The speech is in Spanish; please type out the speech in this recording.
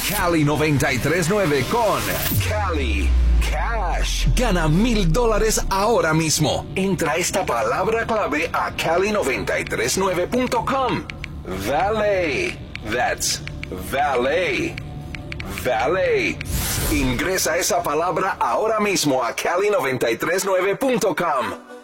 Cali 93.9 con Cali Cash. Gana $1,000 ahora mismo. Entra esta palabra clave a cali939.com. Valet. That's valet. Valet. Ingresa esa palabra ahora mismo a cali939.com.